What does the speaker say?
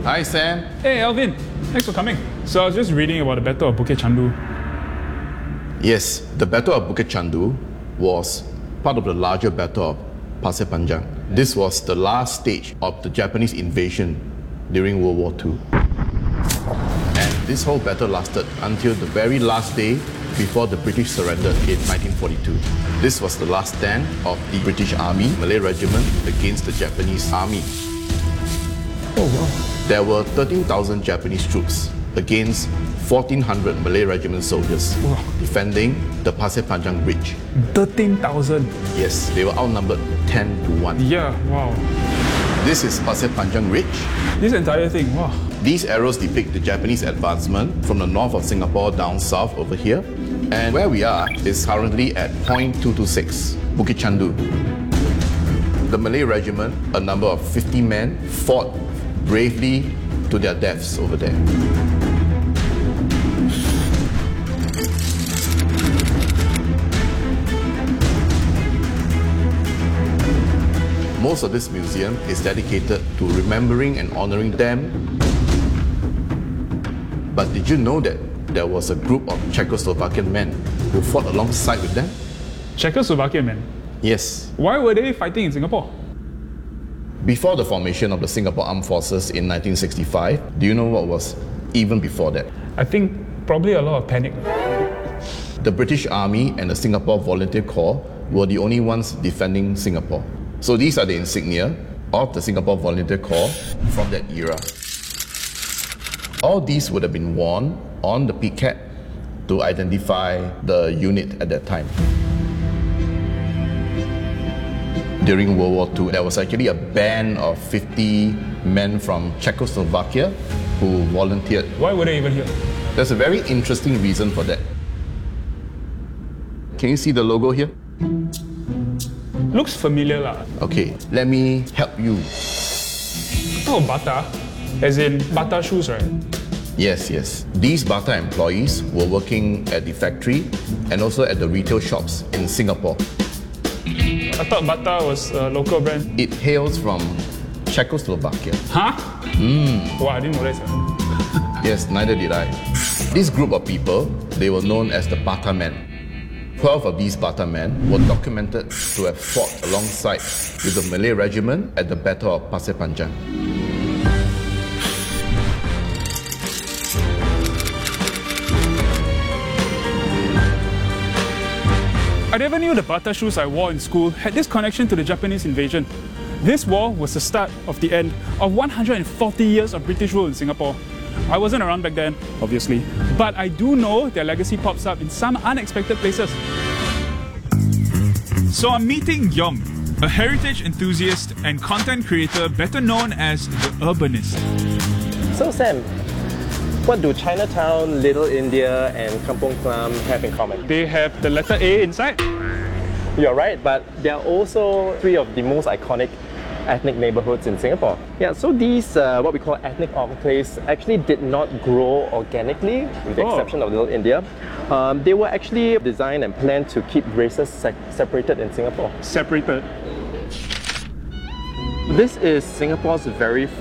Hi, Sam. Hey, Alvin. Thanks for coming. So I was just reading about the Battle of Bukit Chandu. Yes, the Battle of Bukit Chandu was part of the larger Battle of Pasir Panjang. This was the last stage of the Japanese invasion during World War II. And this whole battle lasted until the very last day before the British surrendered in 1942. This was the last stand of the British Army, Malay Regiment, against the Japanese Army. Oh, wow. There were 13,000 Japanese troops against 1,400 Malay Regiment soldiers defending the Pasir Panjang Bridge. 13,000. Yes, they were outnumbered 10 to 1. Yeah, wow. This is Pasir Panjang Ridge. This entire thing, wow. These arrows depict the Japanese advancement from the north of Singapore down south over here. And where we are is currently at point 226, Bukit Chandu. The Malay Regiment, a number of 50 men, fought bravely to their deaths over there. Most of this museum is dedicated to remembering and honoring them. But did you know that there was a group of Czechoslovakian men who fought alongside with them? Czechoslovakian men. Yes. Why were they fighting in Singapore? Before the formation of the Singapore Armed Forces in 1965, do you know what was even before that? I think probably a lot of panic. The British Army and the Singapore Volunteer Corps were the only ones defending Singapore. So these are the insignia of the Singapore Volunteer Corps from that era. All these would have been worn on the PCAT to identify the unit at that time. During World War II, there was actually a band of 50 men from Czechoslovakia who volunteered. Why were they even here? There's a very interesting reason for that. Can you see the logo here? Looks familiar lah. Okay, let me help you. Oh, Bata. As in Bata shoes, right? Yes. These Bata employees were working at the factory and also at the retail shops in Singapore. I thought Bata was a local brand. It hails from Czechoslovakia. Huh? Wow, I didn't know that. Yes, neither did I. This group of people, they were known as the Bata Men. 12 of these Bata men were documented to have fought alongside with the Malay Regiment at the Battle of Pasir Panjang. I never knew the Bata shoes I wore in school had this connection to the Japanese invasion. This war was the start of the end of 140 years of British rule in Singapore. I wasn't around back then, obviously, but I do know their legacy pops up in some unexpected places. So I'm meeting Yong, a heritage enthusiast and content creator better known as the Urbanist. So Sam, what do Chinatown, Little India and Kampong Glam have in common? They have the letter A inside. You're right, but they are also three of the most iconic ethnic neighborhoods in Singapore. Yeah, so these, what we call ethnic enclaves, actually did not grow organically, with the exception of Little India. They were actually designed and planned to keep races separated in Singapore. Separated. This is Singapore's very